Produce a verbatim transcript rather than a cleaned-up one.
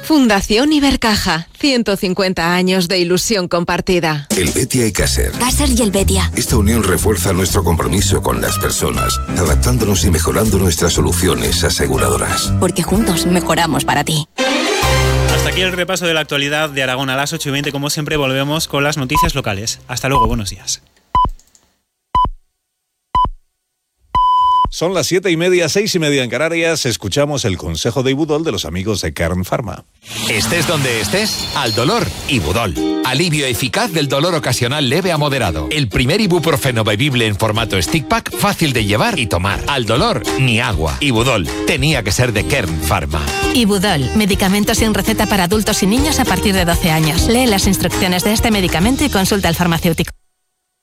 Fundación Ibercaja, ciento cincuenta años de ilusión compartida. El Betia y Caser. Caser y el Betia. Esta unión refuerza nuestro compromiso con las personas, adaptándonos y mejorando nuestras soluciones aseguradoras. Porque juntos mejoramos para ti. Hasta aquí el repaso de la actualidad de Aragón. A las ocho y veinte, como siempre, volvemos con las noticias locales. Hasta luego, buenos días. Son las siete y media, seis y media en Canarias. Escuchamos el consejo de Ibudol de los amigos de Kern Pharma. Estés donde estés, al dolor, Ibudol. Alivio eficaz del dolor ocasional leve a moderado. El primer ibuprofeno bebible en formato stick pack, fácil de llevar y tomar. Al dolor, ni agua. Ibudol, tenía que ser de Kern Pharma. Ibudol, medicamento sin receta para adultos y niños a partir de doce años. Lee las instrucciones de este medicamento y consulta al farmacéutico.